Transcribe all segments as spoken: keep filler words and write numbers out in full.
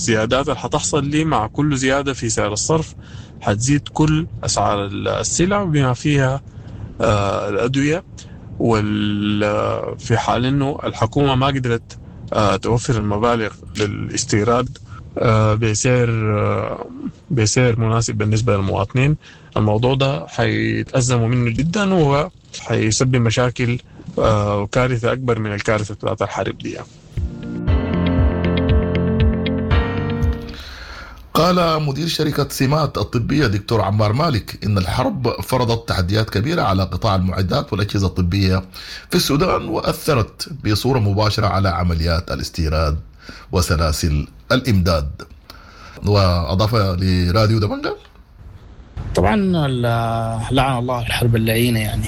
الزيادات اللي حتحصل لي مع كل زيادة في سعر الصرف حتزيد كل أسعار السلع بما فيها آه الأدوية. وفي حال إنه الحكومة ما قدرت آه توفر المبالغ للاستيراد آه بسعر آه بسعر مناسب بالنسبة للمواطنين، الموضوع ده حيتأزموا منه جدا وهو حيسبب مشاكل آه وكارثة أكبر من الكارثة بتاعت الحرب دي. قال مدير شركة سمات الطبية دكتور عمار مالك إن الحرب فرضت تحديات كبيرة على قطاع المعدات والأجهزة الطبية في السودان، وأثرت بصورة مباشرة على عمليات الاستيراد وسلاسل الإمداد. وأضاف لراديو دمنجة: طبعا لعن الله الحرب اللعينة، يعني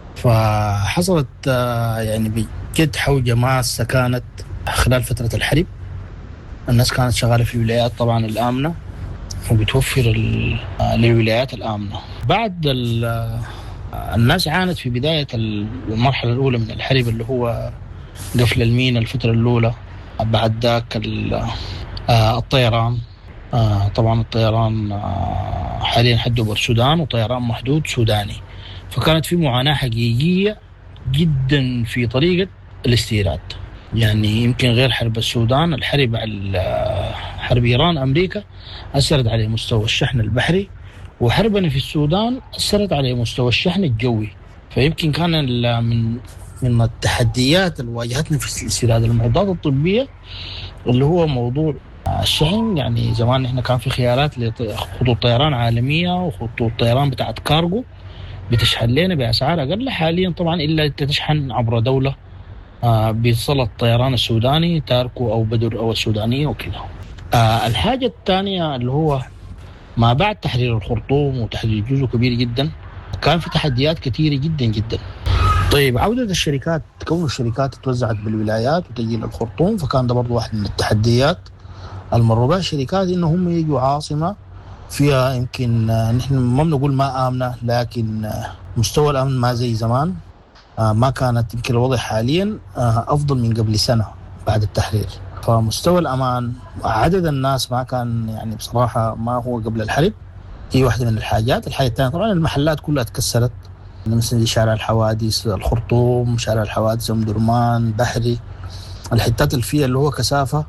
فحصلت يعني بجد حوجة ماسة كانت خلال فترة الحرب. الناس كانت شغالة في الولايات طبعا الآمنة وبتوفر للولايات الآمنة. بعد الناس عانت في بداية المرحلة الأولى من الحرب اللي هو قفل المينا الفترة الأولى. بعد ذاك الطيران، طبعا الطيران حاليا حدوا السودان وطيران محدود سوداني، فكانت في معاناة حقيقية جدا في طريقة الاستيراد. يعني يمكن غير حرب السودان، الحرب على حرب إيران أمريكا أثرت على مستوى الشحن البحري، وحربنا في السودان أثرت على مستوى الشحن الجوي. فيمكن كان من من التحديات اللي واجهتنا في استيراد المعدات الطبية اللي هو موضوع الشحن. يعني زمان احنا كان في خيارات لخطوط طيران عالمية وخطوط طيران بتاعت كارغو بتشحن لنا بأسعار أقل. حاليا طبعا إلا تشحن عبر دولة آه بيصل الطيران السوداني تاركو أو بدر أو السودانية وكذا. آه الحاجة الثانية اللي هو ما بعد تحرير الخرطوم وتحرير جزء كبير جدا كان في تحديات كثيرة جدا جدا. طيب عودة الشركات، كون الشركات توزعت بالولايات وتجي للخرطوم، فكان ده برضو واحد من التحديات المروا بها الشركات إنهم يجوا عاصمة فيها يمكن آه نحن ما بنقول ما آمنة، لكن آه مستوى الأمن ما زي زمان. آه ما كانت يمكن الوضع حاليا آه أفضل من قبل سنة بعد التحرير. فمستوى الأمان عدد الناس ما كان يعني بصراحة ما هو قبل الحرب. هي واحدة من الحاجات. الحاجة الثانية طبعا المحلات كلها تكسرت، مثل شارع الحوادث الخرطوم، شارع الحوادث أم درمان، بحري، الحتات اللي فيها اللي هو كثافة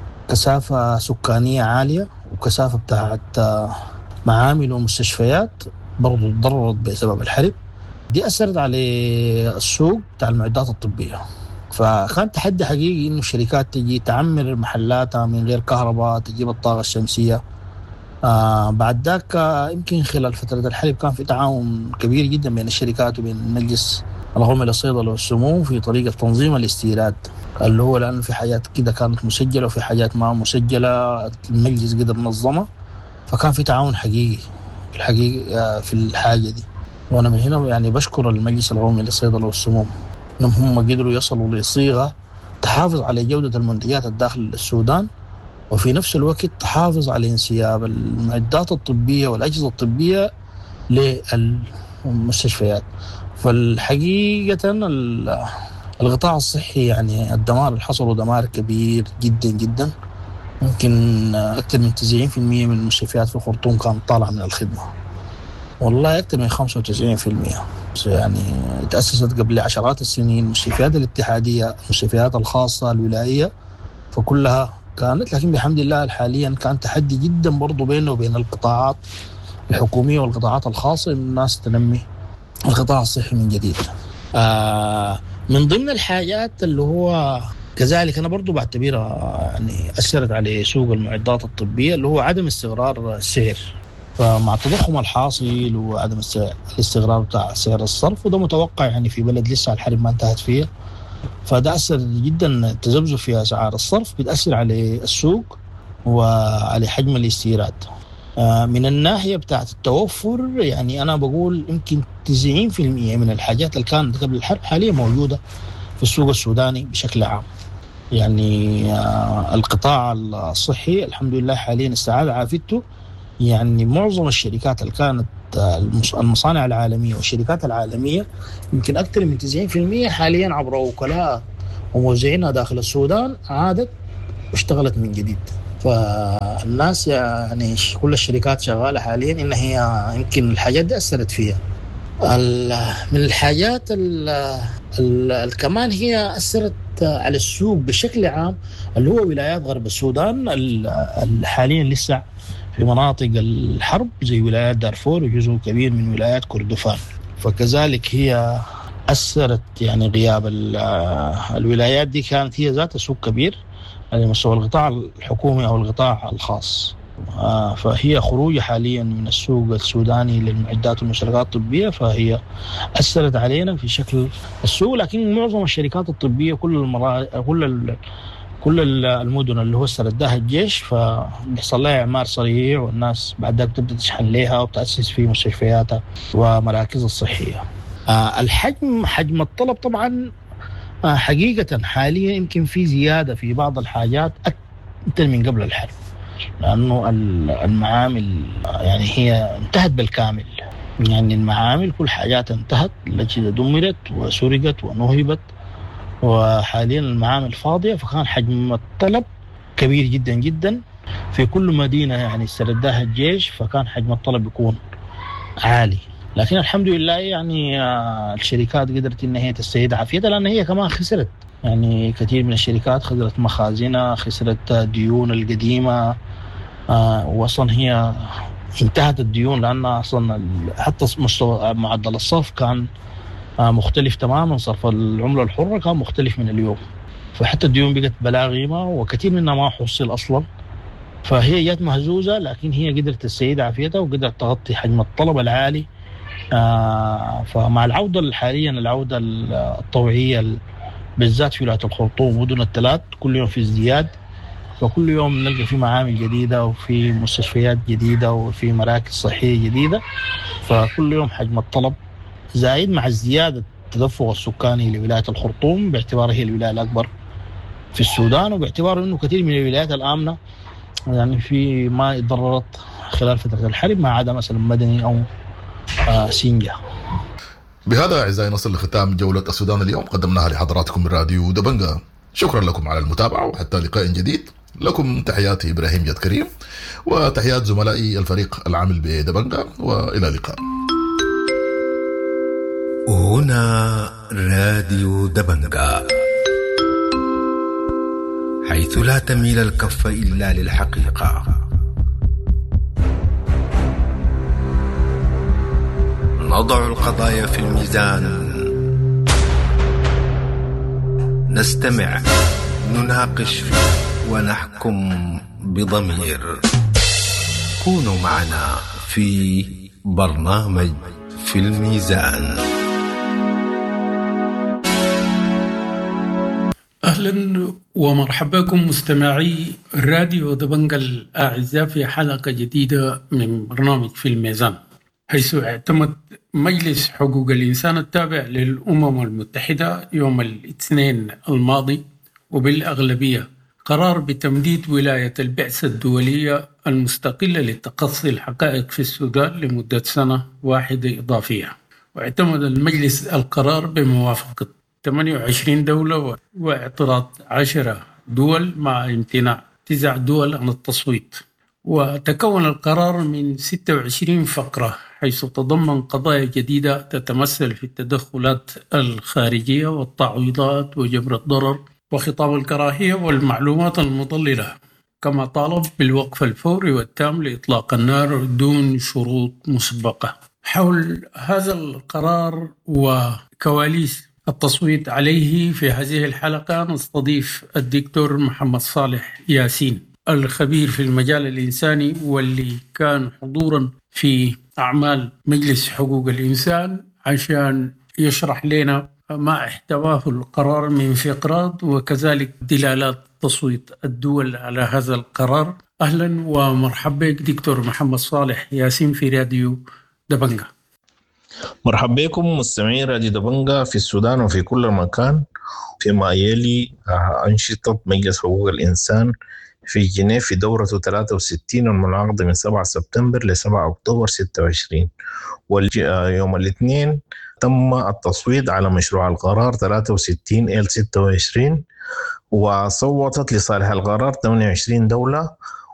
كثافة سكانية عالية وكثافة بتاعت آه معامل ومستشفيات برضو تضررت بسبب الحرب. دي أثرت على السوق بتاع المعدات الطبية. فكان تحدي حقيقي إنه الشركات تجي تعمر محلاتها من غير كهرباء، تجيب الطاقة الشمسية. آه بعد ذاك آه يمكن خلال فترة الحرب كان في تعاون كبير جدا بين الشركات وبين المجلس القومي للصيدلة والسموم في طريقة تنظيم الاستيراد، اللي هو لأنه في حاجات كده كانت مسجلة وفي حاجات ما مسجلة المجلس قدر منظمة. فكان في تعاون حقيقي في الحقيقة آه في الحاجة دي. وأنا من هنا يعني بشكر المجلس القومي للصيدلة والسموم إنهم هم قدروا يصلوا لصيغة تحافظ على جودة المنتجات الداخل السودان، وفي نفس الوقت تحافظ على انسياب المعدات الطبية والأجهزة الطبية للمستشفيات. فالحقيقة القطاع الصحي يعني الدمار اللي حصله دمار كبير جدا جدا. ممكن أكثر من تسعين بالمئة من المستشفيات في الخرطوم كانت طالعة من الخدمة، والله أكثر من خمسة وتسعين بالمئة. يعني تأسست قبل عشرات السنين المستشفيات الاتحادية، المستشفيات الخاصة الولائية، فكلها كانت، لكن بحمد الله حاليا كان تحدي جدا برضو بينه وبين القطاعات الحكومية والقطاعات الخاصة إن الناس تنمي القطاع الصحي من جديد. آه من ضمن الحاجات اللي هو كذلك أنا برضو بعتبرها يعني أثرت على سوق المعدات الطبية اللي هو عدم استقرار السعر. فمع التضخم الحاصل وعدم الاستقرار بتاع سعر الصرف، وده متوقع يعني في بلد لسه الحرب ما انتهت فيها، فده أثر جدا. التذبذب في أسعار الصرف بتأثر على السوق وعلى حجم الاستيراد. من الناحية بتاعت التوفر يعني أنا بقول يمكن تسعين بالمئة من الحاجات اللي كانت قبل الحرب حاليا موجودة في السوق السوداني بشكل عام. يعني القطاع الصحي الحمد لله حاليا استعاد عافيته. يعني معظم الشركات اللي كانت المصانع العالمية والشركات العالمية يمكن أكثر من تسعين بالمئة حاليا عبر وكلاء وموزعينها داخل السودان عادت واشتغلت من جديد. ف الناس يعني كل الشركات شغالة حاليا إن هي يمكن الحاجات دي أثرت فيها. من الحاجات ال ال كمان هي أثرت على السوق بشكل عام اللي هو ولايات غرب السودان حاليا لسه في مناطق الحرب زي ولايات دارفور وجزء كبير من ولايات كردفان، فكذلك هي أثرت يعني غياب الولايات دي كانت هي ذات سوق كبير على مستوى القطاع الحكومي أو القطاع الخاص. فهي خروج حاليا من السوق السوداني للمعدات والمشتركات الطبية فهي أثرت علينا في شكل السوق. لكن معظم الشركات الطبية كل المرا... كل ال... كل المدن اللي هو استردها الجيش فبيحصل لها إعمار سريع والناس بعد ذلك تبدأ تشحن لها وتأسس في مستشفياتها ومراكز الصحية. الحجم حجم الطلب طبعا حقيقة حاليا يمكن في زيادة في بعض الحاجات أكثر من قبل الحرب، لأنه المعامل يعني هي انتهت بالكامل. يعني المعامل كل حاجات انتهت، الأجهزة دمرت وسرقت ونهبت وحاليا المعامل فاضية، فكان حجم الطلب كبير جدا جدا في كل مدينة يعني استردها الجيش، فكان حجم الطلب يكون عالي. لكن الحمد لله يعني الشركات قدرت إن هي تستعيد عافيتها، لأن هي كمان خسرت يعني كثير من الشركات خسرت مخازنها، خسرت ديون القديمة، وأصلا هي انتهت الديون لأن أصلا حتى مستوى معدل الصرف كان مختلف تماما، صرف العملة الحرة كان مختلف من اليوم، فحتى الديون بقت بلا قيمة وكثير منها ما حصل أصلا. فهي جات مهزوزة لكن هي قدرت تستعيد عافيتها وقدرت تغطي حجم الطلب العالي. آه فمع العودة حاليا العودة الطوعية بالذات في ولاية الخرطوم ومدن الثلاث كل يوم في ازدياد، فكل يوم نلقى في معامل جديدة وفي مستشفيات جديدة وفي مراكز صحية جديدة، فكل يوم حجم الطلب زايد مع زيادة التدفق السكاني لولاية الخرطوم باعتبارها هي الولاية الأكبر في السودان، وباعتبار أنه كثير من الولايات الآمنة يعني في ما ضررت خلال فترة الحرب ما عدا مثلا مدني أو آه سينجا. بهذا أعزائي نصل لختام جولة السودان اليوم قدمناها لحضراتكم من راديو دبنجة. شكرا لكم على المتابعة وحتى لقاء جديد. لكم تحياتي إبراهيم جد كريم وتحيات زملائي الفريق العامل بدبنجة، وإلى اللقاء. هنا راديو دبنجة، حيث لا تميل الكف إلا للحقيقة. نضع القضايا في الميزان، نستمع، نناقش ونحكم بضمير. كونوا معنا في برنامج في الميزان. أهلا ومرحبا بكم مستمعي راديو دبنجة الأعزاء في حلقة جديدة من برنامج في الميزان، حيث اعتمد مجلس حقوق الإنسان التابع للأمم المتحدة يوم الاثنين الماضي وبالأغلبية قرار بتمديد ولاية البعثة الدولية المستقلة لتقصي الحقائق في السودان لمدة سنة واحدة إضافية. واعتمد المجلس القرار بموافقة ثمانية وعشرين دولة واعتراض عشرة دول مع امتناع تسع دول عن التصويت. وتكون القرار من ستة وعشرين فقرة، حيث تضمن قضايا جديدة تتمثل في التدخلات الخارجية والتعويضات وجبر الضرر وخطاب الكراهية والمعلومات المضللة، كما طالب بالوقف الفوري والتام لإطلاق النار دون شروط مسبقة. حول هذا القرار وكواليس التصويت عليه في هذه الحلقة نستضيف الدكتور محمد صالح ياسين، الخبير في المجال الإنساني واللي كان حضورا في أعمال مجلس حقوق الإنسان، عشان يشرح لنا ما احتواه القرار من فقرات وكذلك دلالات تصويت الدول على هذا القرار. أهلا ومرحبا بك دكتور محمد صالح ياسين في راديو دبنجة. مرحبا بكم مستمعين راديو دبنجة في السودان وفي كل مكان. فيما يلي أنشطة مجلس حقوق الإنسان في جنيف في دورته ثلاثة وستين المنعقدة من سبعة سبتمبر ل سبعة أكتوبر ستة وعشرين، ويوم الاثنين تم التصويت على مشروع القرار ثلاثة وستين إل ستة وعشرين، وصوتت لصالح القرار ثمانية وعشرين دولة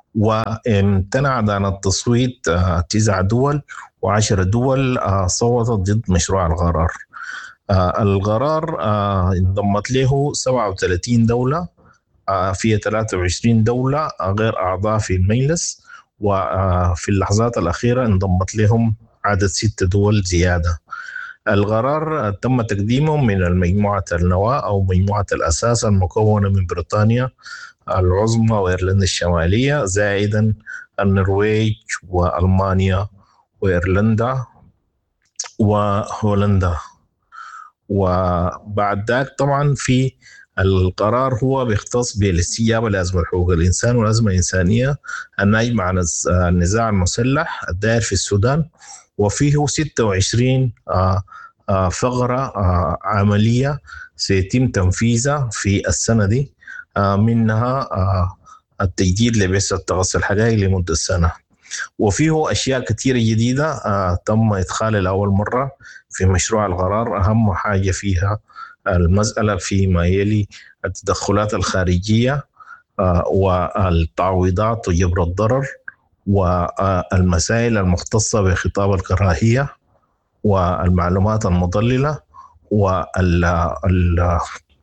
وامتنعت عن التصويت تسع دول وعشر دول صوتت ضد مشروع القرار. القرار انضمت له سبعة وثلاثين دولة، فيها ثلاثة وعشرين دولة غير أعضاء في المجلس، وفي اللحظات الأخيرة انضمت لهم عدد ست دول زيادة. القرار تم تقديمه من المجموعة النواة أو مجموعة الأساس المكونة من بريطانيا العظمى وإيرلندا الشمالية، زائدا النرويج وألمانيا وإيرلندا وهولندا. وبعد ذلك طبعا في القرار هو بيختص بالاستجابة لأزمة حقوق الإنسان والأزمة الإنسانية الناجمة عن النزاع المسلح الدائر في السودان، وفيه ستة وعشرين فقرة عملية سيتم تنفيذها في السنة دي، منها التجديد لبعثة التغطية الحقائق لمدة سنة. وفيه أشياء كثيرة جديدة تم إدخالها لأول مرة في مشروع القرار. أهم حاجة فيها المسألة فيما يلي التدخلات الخارجية والتعويضات وجبر الضرر، والمسائل المختصة بخطاب الكراهية والمعلومات المضللة وال ال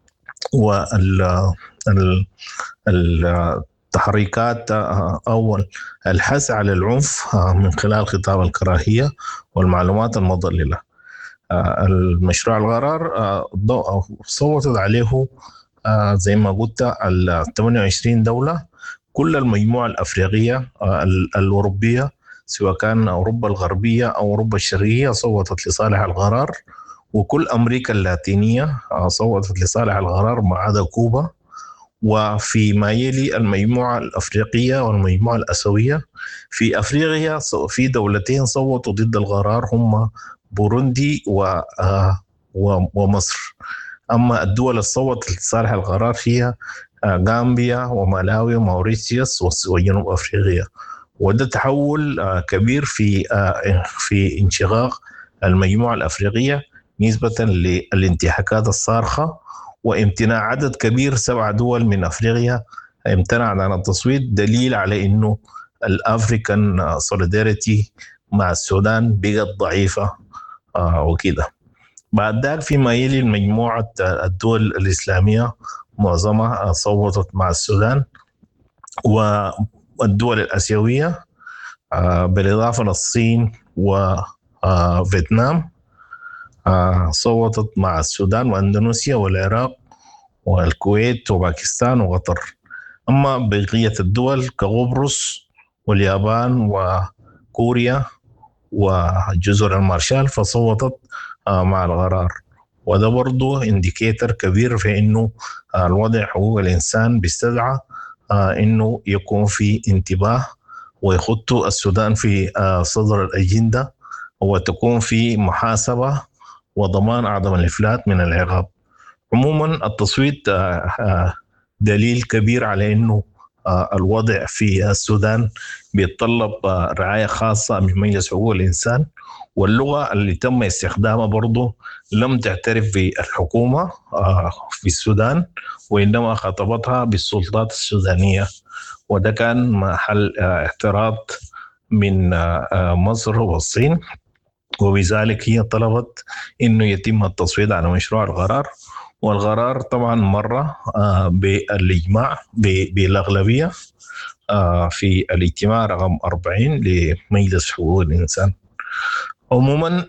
وال التحريكات أو الحث على العنف من خلال خطاب الكراهية والمعلومات المضللة. المشروع القرار صوتت عليه زي ما قلت ال ثمانية وعشرين دولة، كل المجموعة الأفريقية الأوروبية سواء كان أوروبا الغربية أو أوروبا الشرقية صوتت لصالح القرار، وكل أمريكا اللاتينية صوتت لصالح القرار ما عدا كوبا. وفيما يلي المجموعة الأفريقية والمجموعة الأسيوية، في أفريقيا في دولتين صوتوا ضد القرار هم بوروندي ومصر. أما الدول الصوت لصالح القرار هي غامبيا ومالاوي وموريتيوس وجنوب أفريقيا. وده تحول كبير في في انشقاق المجموعة الأفريقية نسبة للانتهاكات الصارخة، وامتناع عدد كبير سبع دول من أفريقيا امتنع عن التصويت، دليل على إنه الأفريكان سوليداريتي مع السودان بقت ضعيفة وكده. بعد ذلك فيما يلي المجموعة الدول الإسلامية معظمها صوتت مع السودان، والدول الآسيوية بالإضافة للصين وفيتنام صوتت مع السودان وأندونيسيا والعراق والكويت وباكستان وقطر. أما بقية الدول كقبرص واليابان وكوريا وجزر المارشال فصوتت مع القرار. وده برضو انديكيتر كبير في انه الوضع حقوق الانسان بيستدعى انه يكون في انتباه ويخط السودان في صدر الاجنده، وتكون في محاسبه وضمان عدم الافلات من العقاب. عموما التصويت دليل كبير على انه الوضع في السودان بيتطلب رعاية خاصة من مجلس حقوق الإنسان، واللغة اللي تم استخدامها برضو لم تعترف بالحكومة في السودان، وإنما خاطبتها بالسلطات السودانية، وده كان محل اعتراض من مصر والصين، وبذلك هي طلبت إنه يتم التصويت على مشروع القرار. والقرار طبعا مرة بالإجماع بالأغلبية في الاجتماع رقم أربعين لمجلس حقوق الإنسان. عموما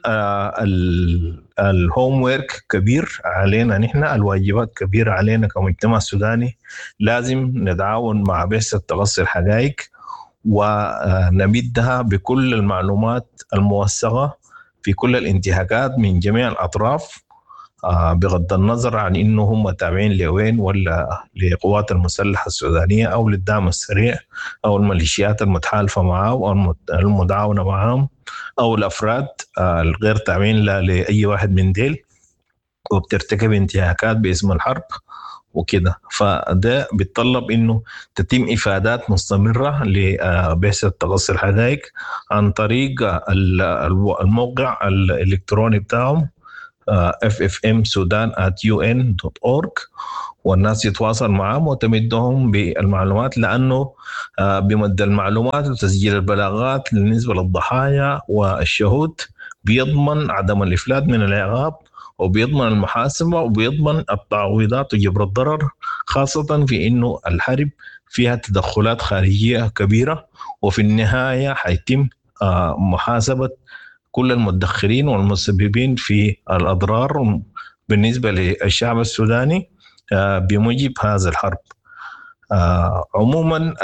الهوم ويرك كبير علينا نحن، الواجبات كبيرة علينا كمجتمع سوداني. لازم نتعاون مع بعثة تغطية الحقائق ونمدها بكل المعلومات الموثقة في كل الانتهاكات من جميع الأطراف، بغض النظر عن إنه هم تابعين لوين ولا لقوات المسلحة السودانية أو للدعم السريع أو الميليشيات المتحالفة معه أو المدعونة معهم أو الأفراد الغير تابعين لأي واحد من ديل وبترتكب انتهاكات باسم الحرب وكده. فده بيتطلب إنه تتم إفادات مستمرة لبعثة تغطية الحقائق عن طريق الموقع الإلكتروني بتاعهم اف اف ام سودان آت يو إن دوت أورج، والناس يتواصل معهم وتمدهم بالمعلومات، لأنه بمد المعلومات وتسجيل البلاغات بالنسبة للضحايا والشهود بيضمن عدم الإفلات من العقاب، وبيضمن المحاسبة، وبيضمن التعويضات وجبر الضرر، خاصة في إنه الحرب فيها تدخلات خارجية كبيرة، وفي النهاية حيتم محاسبة كل المتدخلين والمسببين في الأضرار بالنسبة للشعب السوداني بموجب هذا الحرب. عموما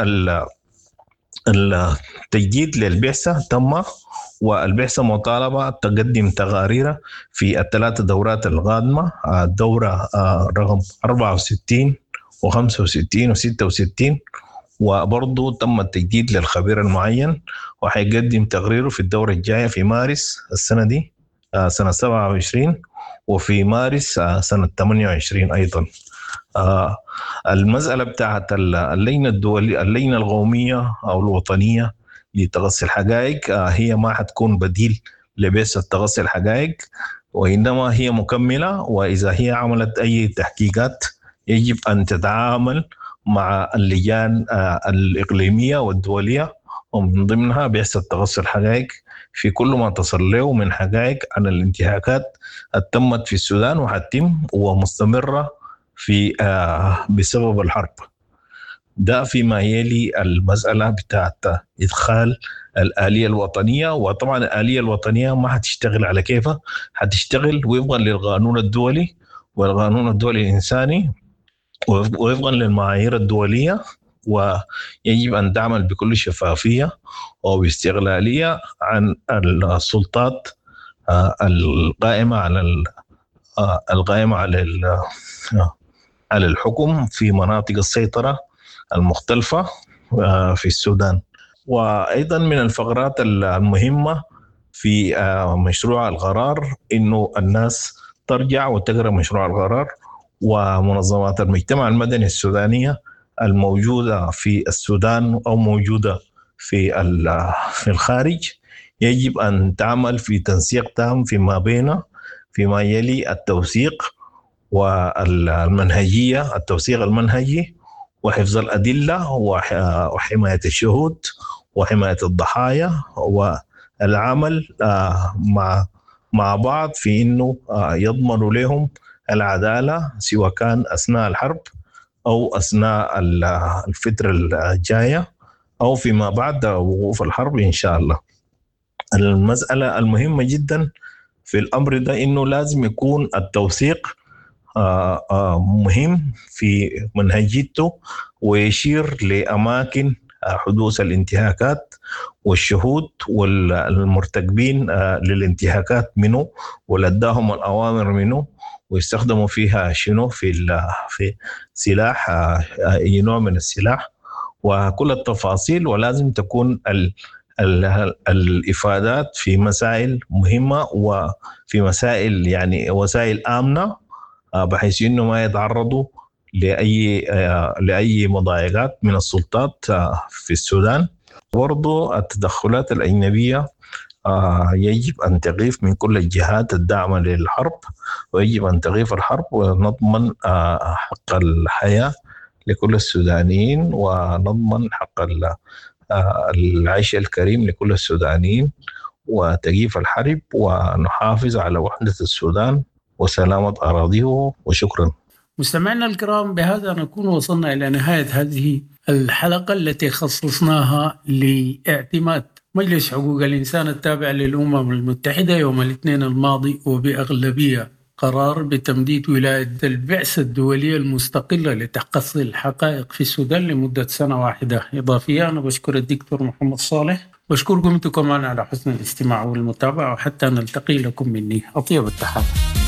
التجديد للبعثة تم، والبعثة مطالبة تقدم تقارير في الثلاث دورات القادمة، الدورة رقم أربعة وستين وخمسة وستين وستة وستين، وبرضو تم التجديد للخبير المعين وحيقدم تقريره في الدورة الجاية في مارس السنة دي سنة سبعة وعشرين، وفي مارس سنة ثمانية وعشرين أيضا. المسألة بتاعت اللجنة الدولية اللجنة القومية أو الوطنية لتقصي الحقائق هي ما حتكون بديل لبعثة تقصي الحقائق، وإنما هي مكملة، وإذا هي عملت أي تحقيقات يجب أن تتعامل مع اللجان الإقليمية والدولية، ومن ضمنها بعثة تقصي الحقائق في كل ما تصل له من حقائق عن الانتهاكات التمت في السودان وحتم ومستمرة في بسبب الحرب. ده فيما يلي المسألة بتاعت إدخال الآلية الوطنية. وطبعا الآلية الوطنية ما حتشتغل على كيفها، حتشتغل وفقا للقانون الدولي والقانون الدولي الإنساني ووفقا للمعايير الدولية، ويجب أن تعمل بكل شفافية وباستقلالية عن السلطات القائمة على القائمة على على الحكم في مناطق السيطرة المختلفة في السودان. وأيضا من الفقرات المهمة في مشروع القرار إنه الناس ترجع وتقرأ مشروع القرار، ومنظمات المجتمع المدني السودانية الموجودة في السودان أو موجودة في في الخارج يجب أن تعمل في تنسيق تام فيما بين فيما يلي التوثيق والمنهجية، التوثيق المنهجي وحفظ الأدلة وحماية الشهود وحماية الضحايا، والعمل مع مع بعض في إنه يضمنوا لهم العدالة سواء كان أثناء الحرب أو أثناء الفترة الجاية أو فيما بعد وقوف الحرب إن شاء الله. المسألة المهمة جدا في الأمر ده إنه لازم يكون التوثيق مهم في منهجيته، ويشير لأماكن حدوث الانتهاكات والشهود والمرتكبين للانتهاكات منه ولداهم الأوامر منه، ويستخدموا فيها شنو في في سلاح، أي نوع من السلاح، وكل التفاصيل. ولازم تكون ال ال الإفادات في مسائل مهمة وفي مسائل يعني وسائل آمنة، بحيث إنه ما يتعرضوا لأي لأي مضايقات من السلطات في السودان. برضو التدخلات الأجنبية يجب أن تغيف من كل الجهات الداعمة للحرب، ويجب أن تغيف الحرب ونضمن حق الحياة لكل السودانيين، ونضمن حق العيش الكريم لكل السودانيين، وتغيف الحرب، ونحافظ على وحدة السودان وسلامة أراضيه. وشكرا. مستمعينا الكرام، بهذا نكون وصلنا إلى نهاية هذه الحلقة التي خصصناها لاعتماد مجلس حقوق الإنسان التابع للأمم المتحدة يوم الاثنين الماضي وبأغلبية قرار بتمديد ولاية البعثة الدولية المستقلة لتقصي الحقائق في السودان لمدة سنة واحدة إضافية. أنا بشكر الدكتور محمد صالح، بشكركم أنتم كمان على حسن الاستماع والمتابعة، وحتى نلتقي لكم مني أطيب التحيات.